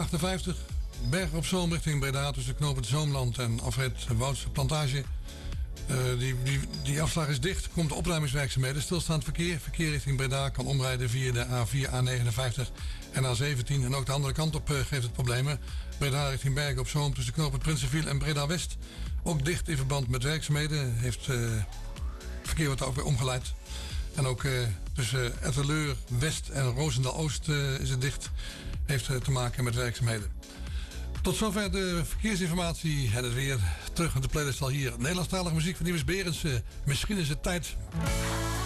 A58, Bergen op Zoom richting Breda tussen knooppunt Zoomland en afrit Woudse Plantage. Die afslag is dicht, komt de opruimingswerkzaamheden. Stilstaand verkeer. Verkeer richting Breda kan omrijden via de A4, A59 en A17. En ook de andere kant op geeft het problemen. Breda richting Bergen op Zoom tussen knooppunt Prinsenviel en Breda West. Ook dicht in verband met werkzaamheden. Verkeer wordt ook weer omgeleid. En ook tussen Etteleur West en Roosendaal Oost is het dicht. Heeft te maken met werkzaamheden. Tot zover de verkeersinformatie en het weer. Terug met de playlist al hier. Nederlandstalige muziek van Iris Berendsen. Misschien is het tijd.